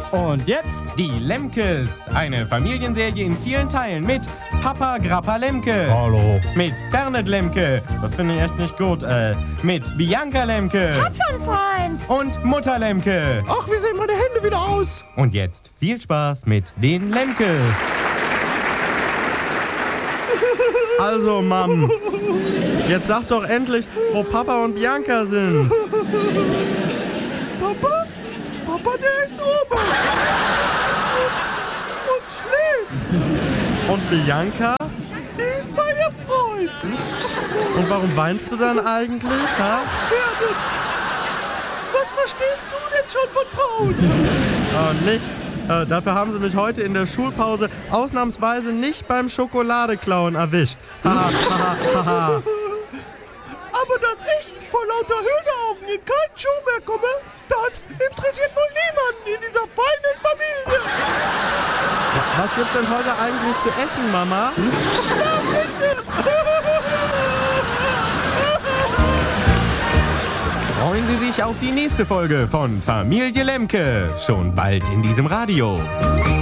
Und jetzt die Lemkes. Eine Familienserie in vielen Teilen mit Papa Grappa Lemke. Hallo. Mit Fernet Lemke. Das finde ich echt nicht gut. Mit Bianca Lemke. Hab schon, Freund. Und Mutter Lemke. Ach, wie sehen meine Hände wieder aus? Und jetzt viel Spaß mit den Lemkes. Also, Mom. Jetzt sag doch endlich, wo Papa und Bianca sind. Papa? Papa, der ist oben. Und schläft. Und Bianca? Die ist bei ihrem Freund. Und warum weinst du dann eigentlich, ha? Fernet. Was verstehst du denn schon von Frauen? Oh, nichts. Dafür haben sie mich heute in der Schulpause ausnahmsweise nicht beim Schokoladeklauen erwischt. Haha, haha, haha. Aber dass ich vor lauter Hühneraugen in keinen Schuh mehr komme, das interessiert wohl niemanden in dieser feinen Familie. Was gibt's denn heute eigentlich zu essen, Mama? Na bitte. Freuen Sie sich auf die nächste Folge von Familie Lemke. Schon bald in diesem Radio.